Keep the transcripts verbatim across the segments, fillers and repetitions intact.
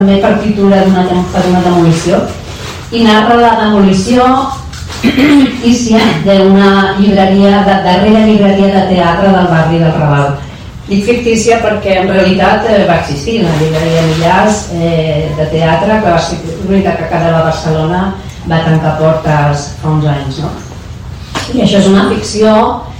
també partitura d'una per una demolició, i narra la demolició fictícia d'una llibreria, de darrera llibreria de teatre del barri del Raval. Dic fictícia perquè en realitat eh, va existir una llibreria Millars eh, de teatre, que va ser l'única que quedava a Barcelona, va tancar portes fa uns anys, no? I això és una ficció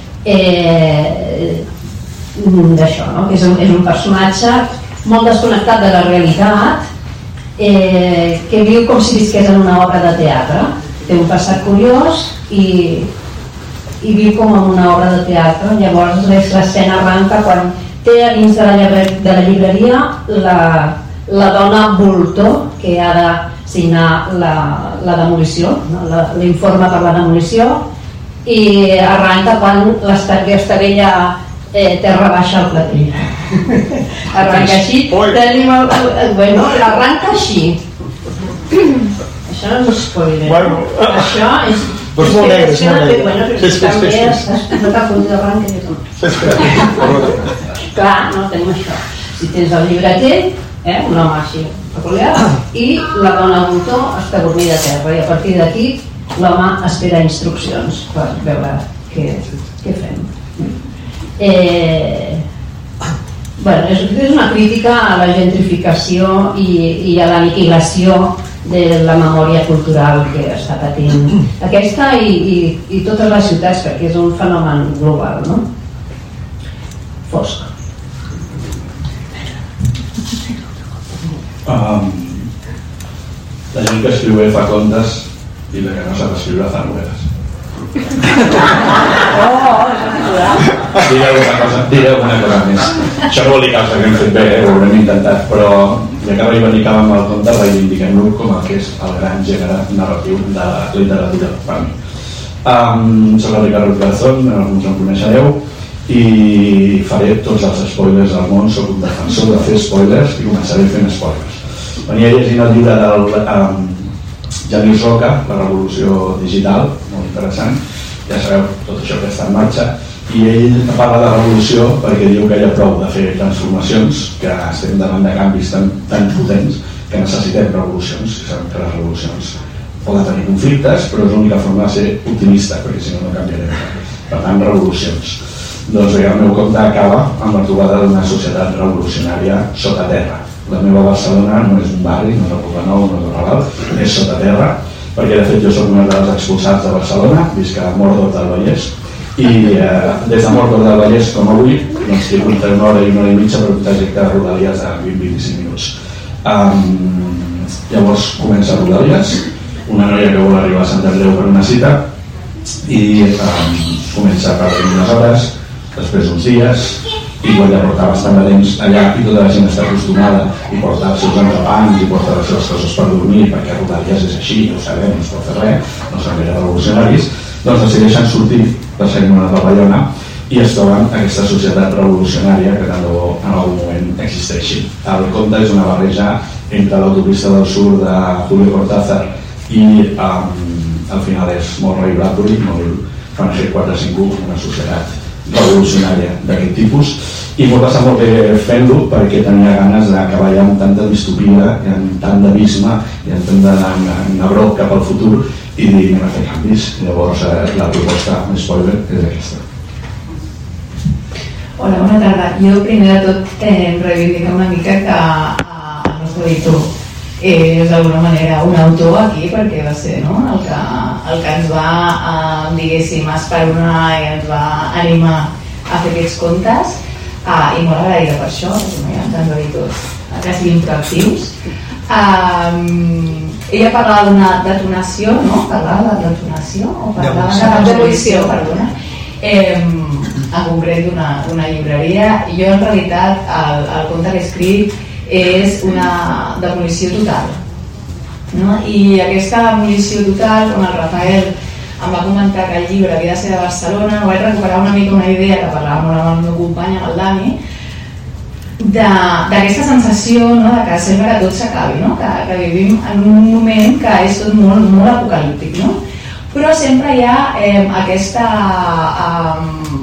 eh, d'això, no? Que és un, és un personatge molt desconnectat de la realitat, eh, que viu com si visqués en una obra de teatre. Té un passat curiós i, i viu com en una obra de teatre. Llavors l'escena arranca quan té a dins de la, de la llibreria la, la dona Bulto, que ha de signar la, la demolició, no? L'informe per la demolició, i arranca quan l'Estavella eh, terra baixa al platell. Arranca així, tenim el, el, el, bueno, arranca així. Això no és spoiler. Bueno. Això és... Però és molt negre, és molt negre. Bueno, fes, fes, fes, fes. No t'ha fot d'arranca. Fes, fes. Clar, no tenim això. Si tens el llibreter, eh, un home així peculiar, i la dona Bulto està dormida a terra, i a partir d'aquí l'home espera instruccions per veure què, què fem. Eh, bueno, és, és una crítica a la gentrificació i, i a l'aniquilació de la memòria cultural que està patint aquesta i, i, i totes les ciutats, perquè és un fenomen global, no? Fosc. Um, la gent que escriu bé fa contes i la que no sap escriure fa novel·les. Oh, diré alguna cosa, diré alguna cosa més. Això no vol dir que els haguem fet bé, eh? Ho haurem intentat, però ja que reivindicàvem el conte, reivindiquem-lo com el que és el gran gènere narratiu de la literatura per mi. Um, soc el Ricardo Garzón, alguns em coneixereu, i faré tots els spoilers del món. Soc un defensor de fer spoilers i començaré fent spoilers. Venia llegint el llibre del um, Genís Roca, La revolució digital, molt interessant, ja sabeu tot això que està en marxa, i ell parla de revolució perquè diu que hi ha prou de fer transformacions, que estem davant de canvis tan, tan potents que necessitem revolucions, i sabem que les revolucions poden tenir conflictes, però és l'única forma de ser optimista, perquè si no no canviarem. Per tant, revolucions. Doncs bé, el meu conte acaba amb la trobada d'una societat revolucionària sota terra. La meva Barcelona no és un barri, no és el Poblenou, no és el Raval, és sota terra, perquè de fet jo soc un dels expulsats de Barcelona, visc a Mordor del Vallès, i eh, des de Mordor del Vallès com avui, doncs tinc entre una hora i una hora i mitja per un trajecte de Rodalies de vint a vint-i-cinc minuts. Um, llavors comença Rodalies, una noia que vol arribar a Sant Andreu per una cita, i um, comença per unes hores, després uns dies, i quan ja porta bastant de temps allà i tota la gent està acostumada i porta els seus entrepans i porta les seves coses per dormir, perquè Rodalies és així, ja ho sabem, no es pot fer res, no són gaire revolucionaris, doncs decideixen sortir per seguir una papallona i es troben aquesta societat revolucionària que tant de bo en algun moment existeixi. El conte és una barreja entre l'autopista del sud de Julio Cortázar i um, al final és molt Ray Bradbury, molt Fahrenheit quatre cents cinquanta u, una societat revolucionària d'aquest tipus, i m'ho passa molt bé fent-lo perquè tenia ganes d'acabar ja amb tanta distopia i amb tant d'abisme i amb tant de nebrot cap al futur i dir anem a fer canvis. Llavors eh, la proposta amb spoiler és aquesta. Hola, bona tarda. Jo primer de tot eh, reivindico una mica que eh, el nostre editor és d'alguna manera un autor aquí, perquè va ser, no?, el que, el que ens va, eh, diguéssim, esperonar i ens va animar a fer aquests contes, eh, i molt agraïda per això, perquè no hi ha tants editors que siguin proactius. Um, ella parlava d'una detonació, no? Parlava de detonació o parlava de demolició, perdona, eh, en concret d'una llibreria. Jo en realitat el, el conte que he escrit és una demolició total, no? I aquesta demolició total, quan el Rafael em va comentar que el llibre havia de ser de Barcelona, vaig recuperar una mica una idea que parlava molt amb el meu company, amb el Dani, d'aquesta sensació, no?, de que sembla que tot s'acabi, no?, que, que vivim en un moment que és tot molt, molt apocalíptic, no? Però sempre hi ha eh, aquesta eh,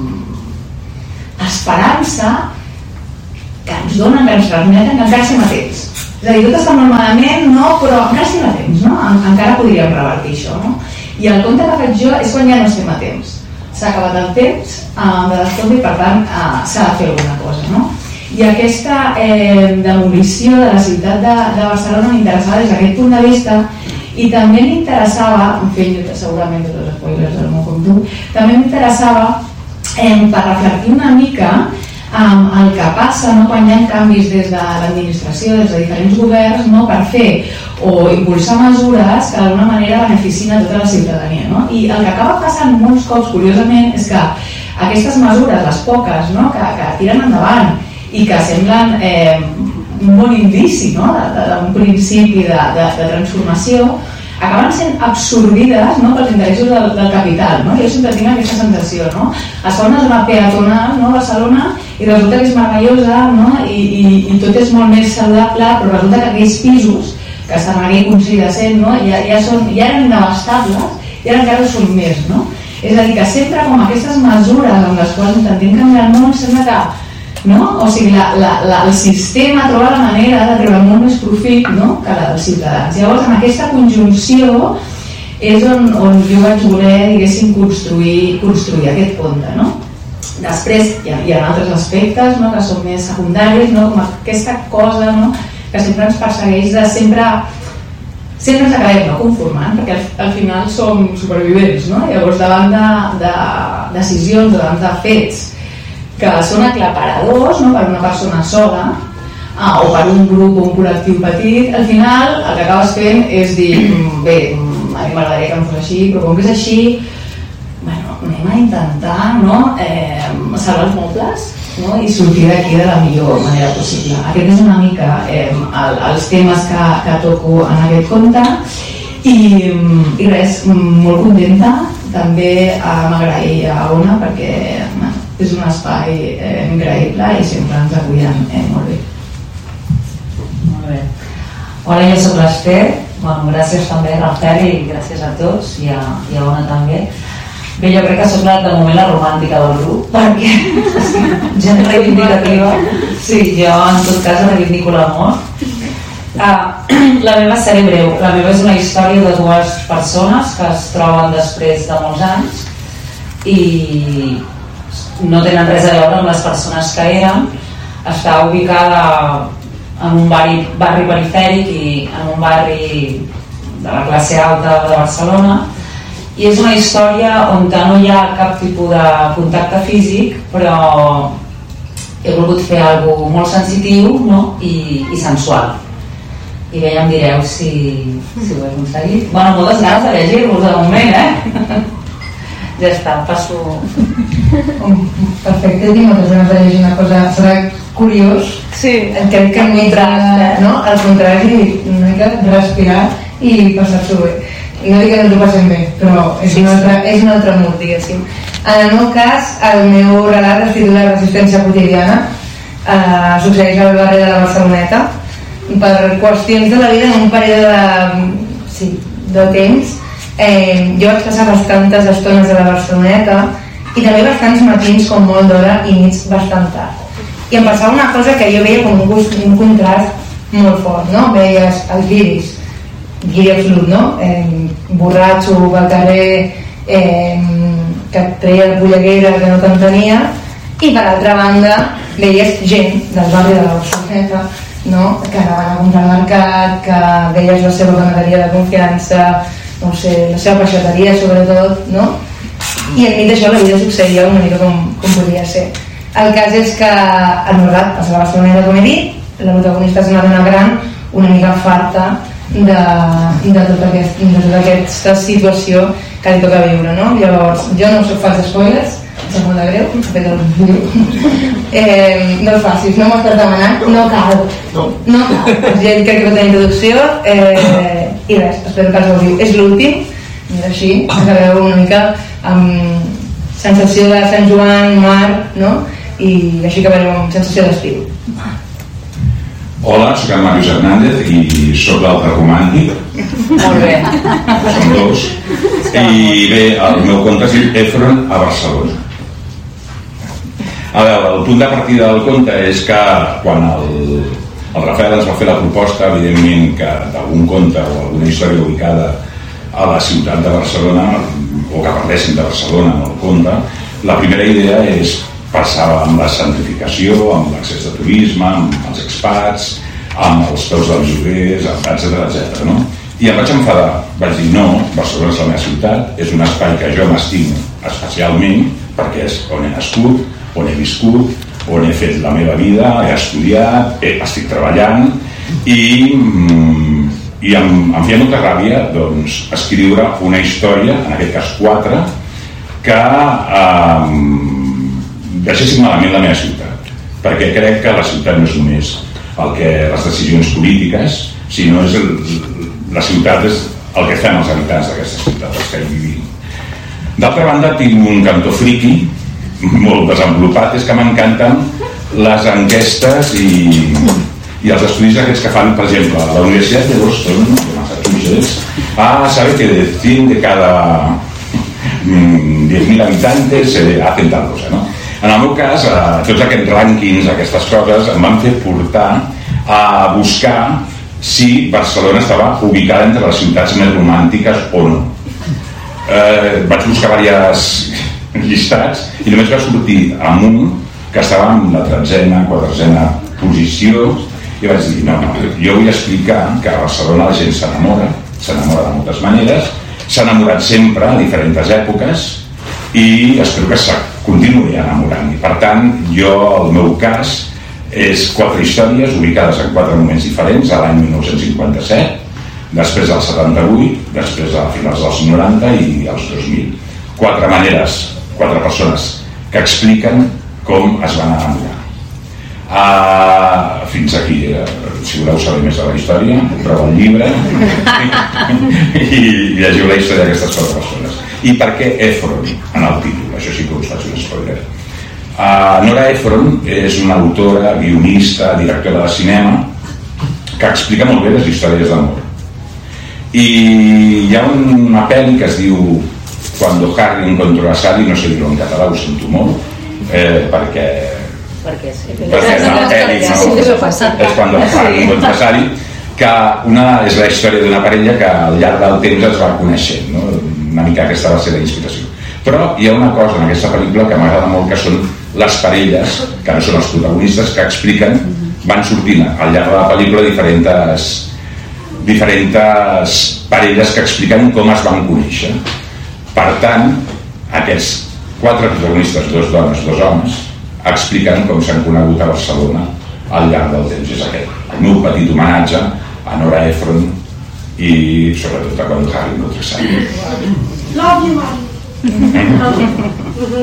esperança que ens donen, que ens transmeten, que encara som a temps, És a dir, tot està molt malament, no? Però encara estem a temps, no? En, encara podríem revertir això, no? I el conte que faig jo és quan ja no estem a temps. S'ha acabat el temps eh, de descompte i per tant eh, s'ha de fer alguna cosa, no? I aquesta eh, demolició de la ciutat de, de Barcelona m'interessava des d'aquest punt de vista i també m'interessava, en fi, jo segurament tots els spoilers del meu com tu, també m'interessava eh, per reflectir una mica Um, el que passa, no, quan hi ha canvis des de l'administració, des de diferents governs, no, per fer o impulsar mesures que d'alguna manera beneficien a tota la ciutadania, no? I el que acaba passant molts cops, curiosament, és que aquestes mesures, les poques, no, que, que tiren endavant i que semblen eh, un bon indici, no, d'un principi de, de, de transformació, acaben sent absorbides, no, pels interessos del, del capital, no? Jo sempre tinc aquesta sensació, no? Es fa una zona peatonal, no, a Barcelona, i resulta que és meravellosa, no? I, i, i tot és molt més saludable, però resulta que aquells pisos que estan aquí considerassent, no, ja, ja, són, ja eren devastables i ara encara ho són més, no? És a dir, que sempre com aquestes mesures amb les quals intentem canviar el món sembla que, no? O sigui, la, la, la, el sistema troba la manera de treure molt més profit, no, que la dels ciutadans. Llavors, en aquesta conjunció és on, on jo vaig voler, diguéssim, construir, construir aquest conte, no? Després hi ha, hi ha altres aspectes, no, que són més secundaris, no, com aquesta cosa, no, que sempre ens persegueix de sempre sempre ens acabem no, conformant, perquè al, al final som supervivents, no? Llavors davant de, de decisions, davant de fets que són aclaparadors, no, per una persona sola ah, o per un grup o un col·lectiu petit, al final el que acabes fent és dir, bé, a mi m'agradaria que no fos així, però com que és així, bueno, anem a intentar, no, eh, salvar els mobles, no, i sortir d'aquí de la millor manera possible. Aquest és una mica eh, el, els temes que, que toco en aquest conte i, i res, molt contenta. També eh, m'agrair a Ona perquè bueno, és un espai eh, increïble i sempre ens acullen eh, molt bé. Molt bé. Hola, jo soc l'Ester. Bueno, gràcies també a Rafael i gràcies a tots i a, i a Ona també. Bé, jo crec que soc la, de moment la romàntica del grup, perquè gent reivindicativa. Sí, jo en tot cas reivindico l'amor. Ah, la meva seré breu. La meva és una història de dues persones que es troben després de molts anys i no tenen res a veure amb les persones que eren. Està ubicada en un barri, barri perifèric i en un barri de la classe alta de Barcelona. I és una història on no hi ha cap tipus de contacte físic, però he volgut fer alguna cosa molt sensitiu, no? I, i sensual. I bé, ja em direu si, si ho he aconseguit. Bueno, moltes ganes de llegir-vos de moment, eh? Ja està, passo... Perfecte, tinc moltes ganes de llegir una cosa. Serà curiós. Sí, crec que enmig de... No? Al contrari, una mica respirar i passar-s'ho bé. No dic que no ens ho passem bé, però és un altre, és un altre mood, diguéssim. En el meu cas, el meu relat es titula Resistència quotidiana. Eh, succeeix al barri de la Barceloneta. Per qüestions de la vida, en un període de, sí, de temps, eh, jo vaig passar bastantes estones a la Barceloneta i també bastants matins com molt d'hora i nits bastant tard. I em passava una cosa que jo veia com un, gust, un contrast molt fort, no? Veies els guiris, guiri absolut, no? Eh, borratxo, al carrer, eh, que treia la polleguera que no t'entenia, i per altra banda veies gent del barri de la Barceloneta, no? Que anaven a comprar al mercat, que veies la seva panaderia de confiança, no sé, la seva peixateria sobretot, no? I enmig d'això la vida succeïa una mica com, com podia ser. El cas és que el meu relat passa a la Barceloneta, com he dit, la protagonista és una dona gran, una mica farta de, de, tot aquest, de tota aquesta situació que li toca viure, no? Llavors, jo no soc fans d'espoilers, em sap molt de greu, em fet el eh, no el facis, no m'ho estàs demanant, no cal, no, no cal. Ja crec que tota la introducció eh, i res, espero que els gaudiu. És l'últim, i així acabeu una mica amb sensació de Sant Joan, mar, no? I així acabareu amb sensació d'estiu. Hola, soc en Màrius Hernández i soc l'altre romàntic. Molt bé. Som dos. I bé, el meu conte es diu Efron a Barcelona. A veure, el punt de partida del conte és que quan el, El Rafael ens va fer la proposta, evidentment, que d'algun conte o alguna història ubicada a la ciutat de Barcelona, o que parlessin de Barcelona en el conte. La primera idea és passar amb la centrificació, amb l'accés de turisme, amb els expats, amb els preus dels lloguers, etcètera, etcètera, no? I em vaig enfadar, vaig dir no, Barcelona és la meva ciutat, és un espai que jo m'estimo especialment perquè és on he nascut, on he viscut, on he fet la meva vida, he estudiat, estic treballant i, i em, em feia molta ràbia doncs, escriure una història, en aquest cas quatre, que eh, deixessin malament la meva ciutat, perquè crec que la ciutat no és només el que les decisions polítiques, sinó és el, la ciutat és el que fem els habitants d'aquesta ciutat, els que hi vivim. D'altra banda, tinc un cantó friqui molt desenvolupat, és que m'encanten les enquestes i, i els estudis aquests que fan, per exemple, a la Universitat de Boston, de Massachusetts, a saber que de cien de cada diez mil habitantes se hacen tal cosa, no? En el meu cas, a tots aquests rànquings, aquestes coses, em van fer portar a buscar si Barcelona estava ubicada entre les ciutats més romàntiques o no. Eh, vaig buscar diversos llistats i només va sortir amb un que estava en la tretzena, quatorzena posició i vaig dir, no, no, jo vull explicar que a Barcelona la gent s'enamora, s'enamora de moltes maneres, s'ha enamorat sempre a diferents èpoques i espero que se continuï enamorant. I per tant, jo, el meu cas és quatre històries ubicades en quatre moments diferents, a l'any mil nou-cents cinquanta-set, després del setanta-vuit, després a finals dels noranta i als dos mil. Quatre maneres, quatre persones que expliquen com es van enamorar. Uh, fins aquí, uh, si voleu saber més de la història, compreu el llibre i llegiu la història d'aquestes quatre persones. I per què Ephron en el títol? Això sí que us faig un spoiler. Uh, Nora Ephron és una autora, guionista, directora de cinema que explica molt bé les històries d'amor. I hi ha una pel·li que es diu Cuando Harry encontró a Sally, no sé dir-ho en català, ho sento molt, eh, perquè perquè sí, perquè és una pel·li, no? És Cuando Harry encontró a Sally, que una és la història d'una parella que al llarg del temps es va coneixent, no? Una mica aquesta va ser la inspiració. Però hi ha una cosa en aquesta pel·lícula que m'agrada molt, que són les parelles, que no són els protagonistes, que expliquen, van sortint al llarg de la pel·lícula diferents diferents parelles que expliquen com es van conèixer. Per tant, aquests quatre protagonistes, dos dones, dos homes, expliquen com s'han conegut a Barcelona al llarg del temps. És aquest, el meu petit homenatge a Nora Ephron i sobretot a Cuando Harry encontró a Sally. Love you, Mari.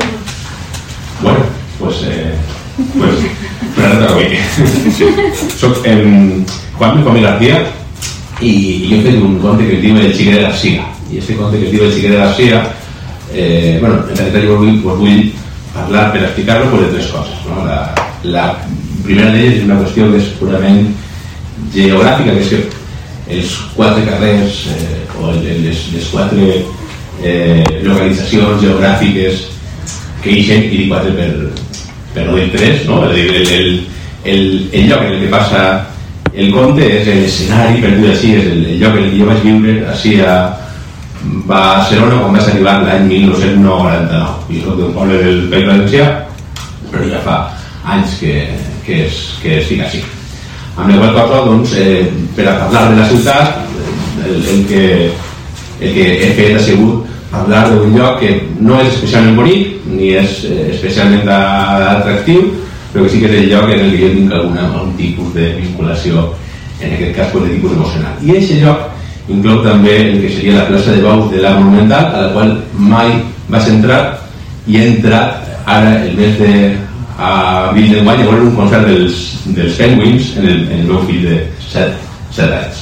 Bueno, pues eh, pues Fernando Tarragüey. Soc eh, Juan Luis García y yo he hecho un conte que es diu El Xiquet de García. Y este conte que es diu El Xiquet de García, eh, bueno, en realidad yo vull, pues vull hablar per explicar-lo pues, de tres coses, ¿no? La, la primera d'elles és una qüestió que és purament geogràfica, que és que els quatre carrers eh, o les, les quatre eh, localitzacions geogràfiques que ixen, i dic quatre per, per no dir tres, no? El, el, el, el, el lloc en el que passa el conte és l'escenari, per dir així, és el, el lloc en el que jo vaig viure així a Barcelona quan vaig arribar l'any mil nou-cents noranta-nou. Jo soc d'un poble del País Valencià, però ja fa anys que, que, és, que estic així. Amb la qual cosa, doncs, eh, per a parlar de la ciutat, el, el, que, el que he fet ha sigut parlar d'un lloc que no és especialment bonic, ni és eh, especialment atractiu, però que sí que és el lloc en el que jo tinc alguna, algun tipus de vinculació, en aquest cas pues, de tipus emocional. I aquest lloc inclou també el que seria la plaça de Baus de l'Art Monumental, a la qual mai vaig entrar, i he entrat ara el mes d'abril d'enguany a veure un concert dels, dels Penguins en el, en el meu fill de set anys.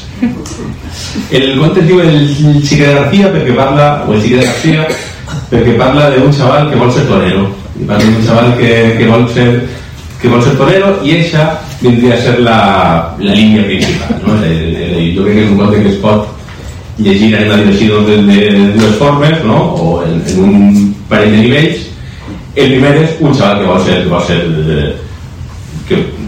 El conte es diu El Xiquet de García perquè parla, o El Xiquet de García, perquè parla d'un xaval que vol ser torero, i parla d'un xaval que, que vol ser que vol ser torero, i eixa vindria a ser la, la línia principal, no? Jo crec que és un conte que es pot llegir en la direcció de, de, de dues formes, no? O en, en un parell de nivells. El primer és un xaval que vol ser, que, vol ser que,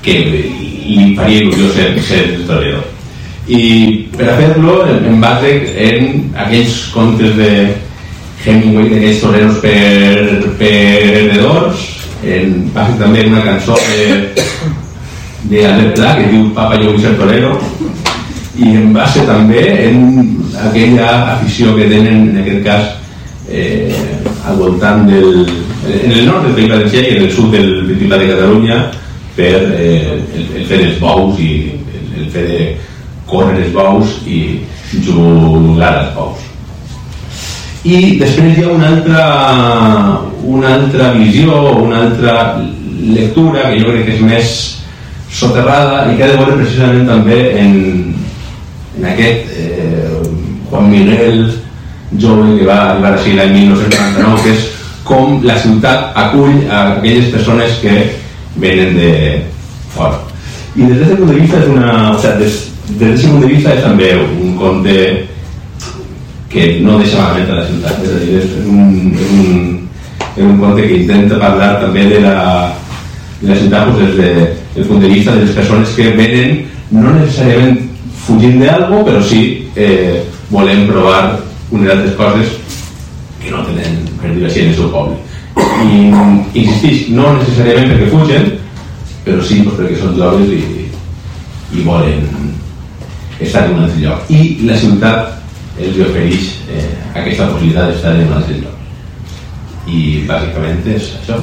que li faria il·lusió ser, ser torero. I per a fer-lo em basec en aquells contes de Hemingway, d'aquells toreros per, per heredors, en basec també en una cançó de, de Albert Pla que diu Papa, jo vull ser torero, i en base també en aquella afició que tenen en aquest cas eh, al voltant del en el nord del País Valencià i en el sud del Principat de Catalunya per eh, el, el fer els bous i el, el fer de córrer els bous i jugar als bous. I després hi ha una altra una altra visió, una altra lectura que jo crec que és més soterrada i que ha de veure precisament també en, en aquest eh, Juan Miguel jove que va arribar així l'any mil nou-cents noranta-nou, que és com la ciutat acull a aquelles persones que venen de fora. I des d'aquest punt de vista és una, o sigui, des, des d'aquest punt de vista és també un conte que no deixa malament a la ciutat, és a dir, és un, és un, és un conte que intenta parlar també de la, de la ciutat pues, des de, del punt de vista de les persones que venen no necessàriament fugint d'algo, però sí eh, volem provar unes altres coses que no tenen, per dir-ho així, en el seu poble. I insistix, no necessàriament perquè fugen, però sí pues, perquè són joves i, i volen estar en un altre lloc. I la ciutat els ofereix eh, aquesta possibilitat d'estar en un altre lloc. I bàsicament és això.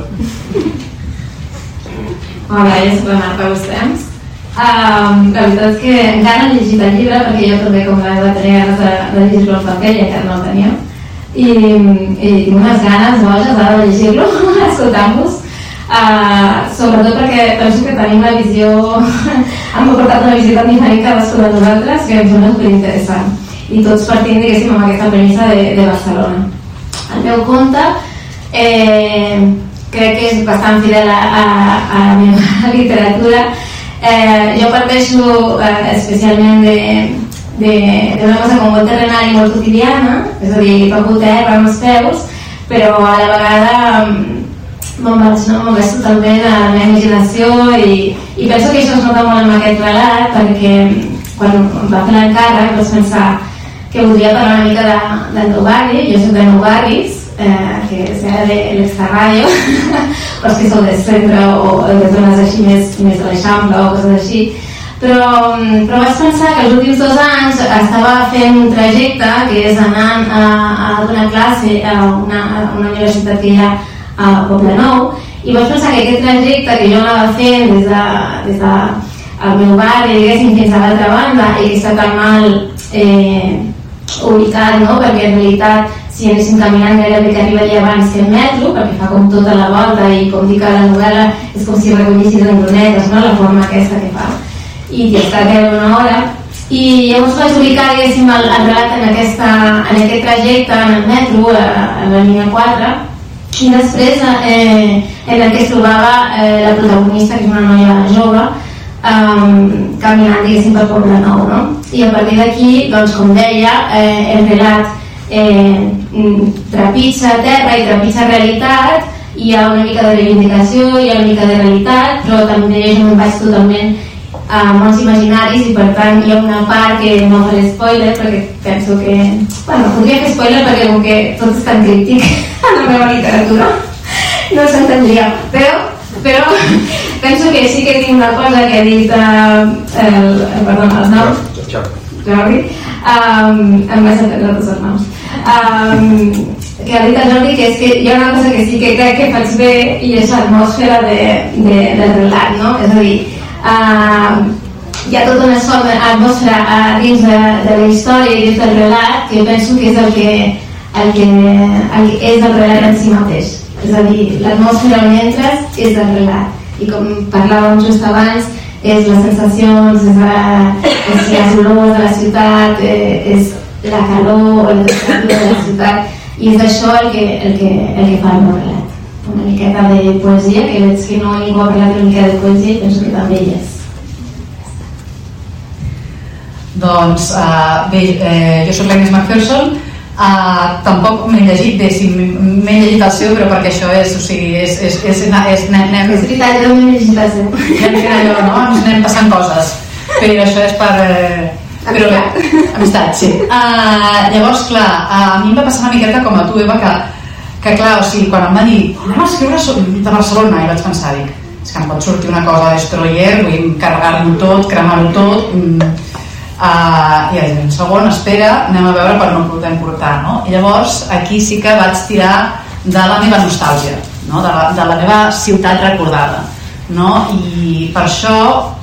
Hola, jo soc la Marta Bustemps. Um, la veritat és que encara he llegit el llibre perquè jo també com la va tenir ganes de, de llegir-lo en paper i encara no el tenia. I, i tinc unes ganes boges ara de llegir-lo, escoltant-vos. Uh, sobretot perquè penso que tenim la visió, hem portat una visió tan diferent cadascú de nosaltres que em sembla superinteressant. I tots partint, diguéssim, amb aquesta premissa de, de Barcelona. El meu conte eh, crec que és bastant fidel a, a, a la meva literatura. Eh, jo parteixo eh, especialment de d'una cosa com molt terrenal i molt quotidiana, és a dir, toco terra amb els peus, però a la vegada me'n vaig, no? me'n vaig totalment a la meva imaginació i, i penso que això es nota molt en aquest relat perquè quan em va fer l'encàrrec vaig pensar que voldria parlar una mica de, del meu barri. Jo soc de Nou Barris, eh, que serà de l'Extrarradio, però si sou del centre o de zones així més, més de l'Eixample o coses així. Però, però vaig pensar que els últims dos anys estava fent un trajecte que és anant a, a donar classe a una, a una universitat que hi ha a Poblenou, i vaig pensar que aquest trajecte que jo anava fent des de, des de el meu barri, diguéssim, fins a l'altra banda, i que està tan mal eh, ubicat, no? Perquè en realitat si anéssim caminant gairebé que arribaria abans que el metro, perquè fa com tota la volta i com dic a la novel·la és com si recollissis en gronetes, no? La forma aquesta que fa, i ja està gairebé una hora. I llavors vaig ubicar, diguéssim, el, el relat en, aquesta, en aquest trajecte en el metro, a, a la línia quatre, i després eh, en el que es trobava eh, la protagonista, que és una noia jove, um, caminant, diguéssim, per Poblenou, no? I a partir d'aquí, doncs, com deia, eh, el relat eh, trepitja terra i trepitja realitat, hi ha una mica de reivindicació, hi ha una mica de realitat, però també jo em vaig totalment a mons imaginaris i per tant hi ha una part que no faré spoiler perquè penso que, bueno, podria fer spoiler perquè com que tot és tan crític en la meva literatura no s'entendria, però però penso que sí que tinc una cosa que ha dit uh, el, el, perdó, els noms Jordi, um, em vaig entendre tots els noms um, que ha dit el Jordi, que és que hi ha una cosa que sí que crec que faig bé i és l'atmosfera de, de, del relat, no? És a dir, Uh, hi ha tota una sola atmosfera uh, dins de, de la història i dins del relat que penso que és el que, el que, el que és el relat en si mateix, és a dir, l'atmosfera on entres és el relat i com parlàvem just abans és les sensacions, és, la, és les olors de la ciutat, eh, és la calor o la temperatura de la ciutat i és això el que, el que, el que fa el meu relat. Una miqueta de poesia, que veig que no ningú ha parlat una mica de poesia i penso que també hi és. Doncs uh, bé, eh, jo soc l'Agnes McPherson, Uh, tampoc m'he llegit bé, si m'he llegit el seu, però perquè això és, o sigui, és, és, és, és, és anem, és veritat, jo m'he llegit el seu. Anem fent allò, no? Ens anem passant coses, però això és per... Eh, però bé, amistat, sí. Uh, llavors, clar, uh, a mi em va passar una miqueta com a tu, Eva, que, que clar, o sigui, quan em va dir anem a escriure de Barcelona, i vaig pensar, dic, és que em pot sortir una cosa destroyer, vull carregar-ho tot, cremar-ho tot, mm, Uh, i en segon, espera, anem a veure per no podem portar, no? I llavors aquí sí que vaig tirar de la meva nostàlgia, no? de, la, de la meva ciutat recordada, no? I per això,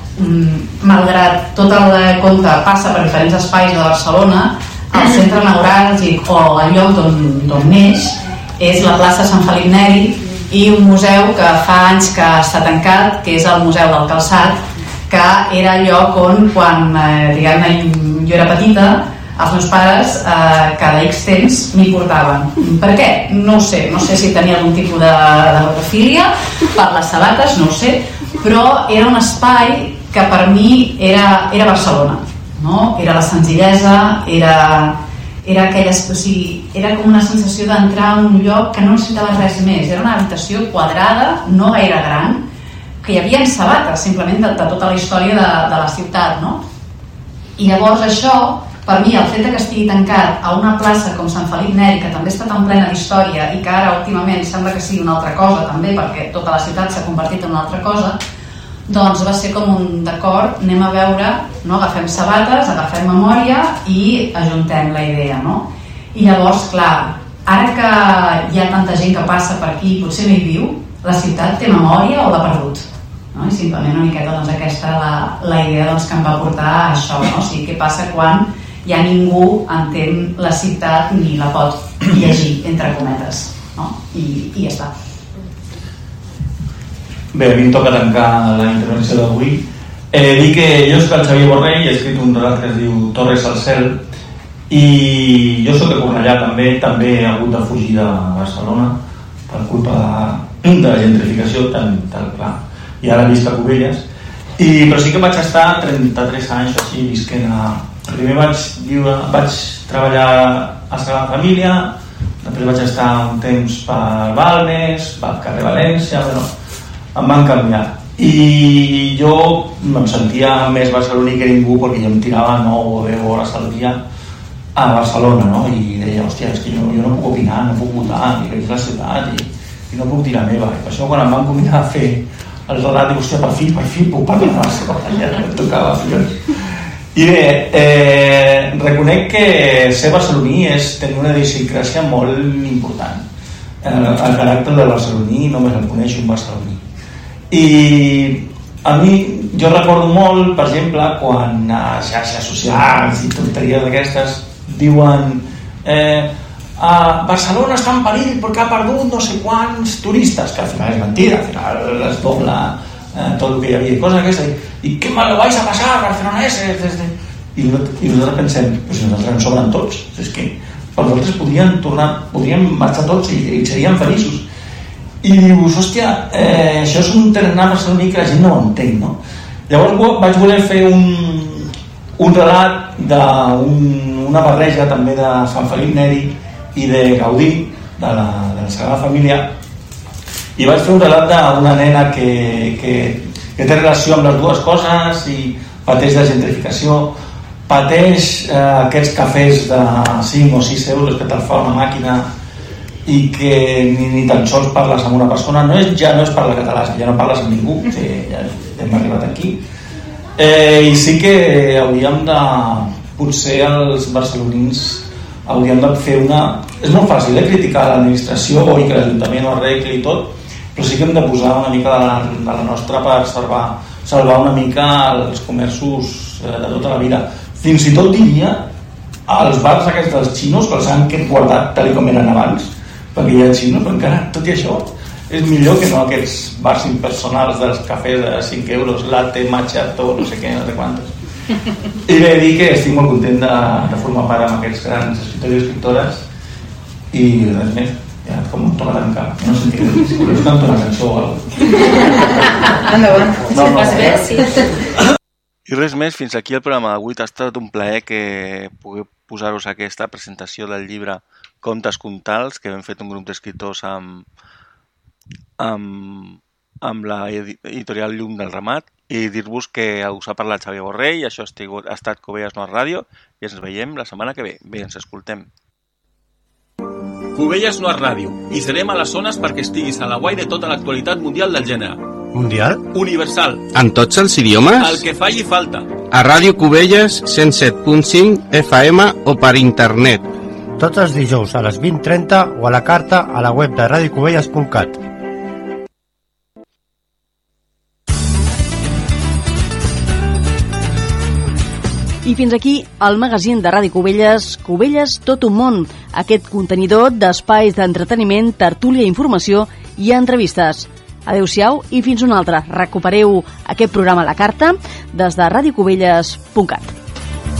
malgrat tot el conte passa per diferents espais de Barcelona, el centre neuràlgic o el lloc d'on neix és la plaça Sant Felip Neri i un museu que fa anys que està tancat, que és el Museu del Calçat, que era el lloc on, quan eh, diguem-ne, jo era petita, els meus pares eh, cada X temps m'hi portaven. Per què? No ho sé, no sé si tenia algun tipus de, de pedofília per les sabates, no ho sé, però era un espai que per mi era, era Barcelona, no? Era la senzillesa, era, era, aquelles, o sigui, era com una sensació d'entrar en un lloc que no necessitava res més, era una habitació quadrada, no gaire gran, que hi havia sabates simplement de, de tota la història de, de la ciutat, no? I llavors això, per mi, el fet que estigui tancat a una plaça com Sant Felip Neri, que també està tan plena d'història i que ara últimament sembla que sigui una altra cosa també, perquè tota la ciutat s'ha convertit en una altra cosa, doncs va ser com un d'acord, anem a veure, no? Agafem sabates, agafem memòria i ajuntem la idea, no? I llavors, clar, ara que hi ha tanta gent que passa per aquí i potser no hi viu, la ciutat té memòria o l'ha perdut? No? I simplement una miqueta doncs, aquesta la, la idea doncs, que em va portar a això, no? O sigui, què passa quan ja ningú entén la ciutat ni la pot llegir, entre cometes, no? I, i ja està. Bé, a mi em toca tancar la intervenció d'avui. Eh, dir que jo soc el Xavier Borrell, he escrit un relat que es diu Torres al cel, i jo soc de Cornellà també, també he hagut de fugir de Barcelona per culpa de, de la gentrificació, tan, tan clar. I ara visc a Cubelles, i, però sí que vaig estar trenta-tres anys o així visquent a... Primer vaig, viure, vaig treballar a Sagrada Família, després vaig estar un temps per Balmes, pel carrer València, bueno, em van canviar. I jo em sentia més barceloní que ningú perquè jo em tirava nou o deu hores al dia a Barcelona, no? I deia, hòstia, és que jo, jo no puc opinar, no puc votar, i veig la ciutat i, i no puc tirar meva. I per això quan em van convidar a fer el relat, dic, hòstia, per fi, per fi puc parlar de Barcelona, ja em tocava fer. I bé, eh, reconec que ser barceloní és tenir una idiosincràsia molt important. El, el caràcter del barceloní només el coneix un barceloní. I a mi, jo recordo molt, per exemple, quan a xarxes socials i tonteries d'aquestes diuen eh, a Barcelona està en perill perquè ha perdut no sé quants turistes, que al final és mentida, al final es dobla eh, tot el que hi havia, cosa aquesta, i què mal lo vais a passar, barceloneses, desde... I, i nosaltres pensem, però si nosaltres ens sobren tots, és que per nosaltres podrien tornar, podríem marxar tots i, i seríem feliços. I dius, hòstia, eh, això és un tarannà barceloní que la gent no ho entén, no? Llavors vaig voler fer un, un relat d'una barreja també de Sant Felip Neri i de Gaudí, de la, de la Sagrada Família, i vaig fer un relat d'una nena que, que, que té relació amb les dues coses i pateix de gentrificació, pateix eh, aquests cafès de cinc o sis euros que te'l fa una màquina i que ni, ni tan sols parles amb una persona, no és, ja no és parlar català, ja no parles amb ningú, sí, ja hem arribat aquí. Eh, I sí que hauríem de, potser els barcelonins hauríem de fer una... És molt fàcil eh, criticar l'administració i que l'Ajuntament ho arregli i tot, però sí que hem de posar una mica de la, de la nostra per salvar, salvar una mica els comerços eh, de tota la vida. Fins i tot diria als bars aquests dels xinos que els han guardat tal com eren abans, perquè hi ha xinos, però encara, tot i això, és millor que no aquests bars impersonals dels cafès de cinc euros, latte, macchiato, no sé què, no sé quantes. I bé, dir que estic molt content de, de formar part amb aquests grans escriptors i escriptores i res més, ja com em toca tancar, no sé què, si voleu cantar una cançó o alguna. Endavant. No, no, Fas bé, sí. I res més, fins aquí el programa d'avui. Ha estat un plaer que posar-vos aquesta presentació del llibre Contes Comtals, que hem fet un grup d'escriptors amb, amb, amb la editorial Llum del Ramat, i dir-vos que us ha parlat Xavier Borrell, això ha, estigut, ha estat Cubelles Nord Ràdio, i ens veiem la setmana que ve. Bé, ens escoltem. Cubelles Nord Ràdio, i serem a les zones perquè estiguis a la guai de tota l'actualitat mundial del gènere. Mundial? Universal. En tots els idiomes? El que falli falta. A Ràdio Cubelles, cent set punt cinc F M o per internet. Tots els dijous a les vint trenta o a la carta a la web de radio cubelles punt cat. I fins aquí el magazín de Ràdio Cubelles, Cubelles tot un món, aquest contenidor d'espais d'entreteniment, tertúlia, informació i entrevistes. Adéu-siau i fins una altra. Recupereu aquest programa a la carta des de radio cubelles punt cat.